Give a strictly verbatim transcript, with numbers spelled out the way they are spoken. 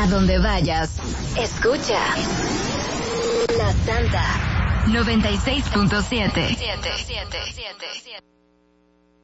A donde vayas, escucha La Tanda noventa y seis punto siete.